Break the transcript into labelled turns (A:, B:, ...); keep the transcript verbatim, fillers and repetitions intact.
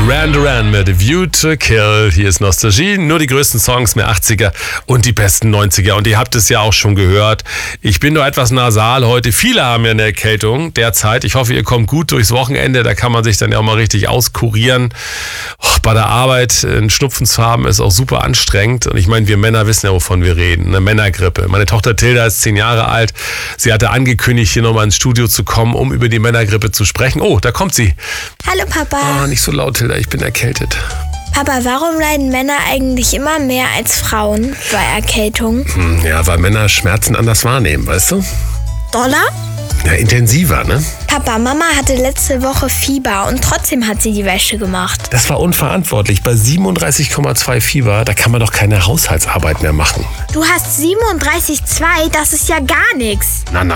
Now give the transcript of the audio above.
A: Duran Duran mit View to Kill. Hier ist Nostalgie. Nur die größten Songs mehr achtziger und die besten neunziger. Und ihr habt es ja auch schon gehört. Ich bin nur etwas nasal heute. Viele haben ja eine Erkältung derzeit. Ich hoffe, ihr kommt gut durchs Wochenende. Da kann man sich dann ja auch mal richtig auskurieren. Oh, bei der Arbeit einen Schnupfen zu haben ist auch super anstrengend. Und ich meine, wir Männer wissen ja, wovon wir reden. Eine Männergrippe. Meine Tochter Tilda ist zehn Jahre alt. Sie hatte angekündigt, hier nochmal ins Studio zu kommen, um über die Männergrippe zu sprechen. Oh, da kommt sie.
B: Hallo Papa.
A: Oh, nicht so laut, Tilda, ich bin erkältet.
B: Papa, warum leiden Männer eigentlich immer mehr als Frauen bei Erkältung?
A: Hm, ja, weil Männer Schmerzen anders wahrnehmen, weißt du?
B: Doller?
A: Ja, intensiver, ne?
B: Papa, Mama hatte letzte Woche Fieber und trotzdem hat sie die Wäsche gemacht.
A: Das war unverantwortlich. Bei siebenunddreißig Komma zwei Fieber, da kann man doch keine Haushaltsarbeit mehr machen.
B: Du hast siebenunddreißig Komma zwei, das ist ja gar nichts.
A: Na, na.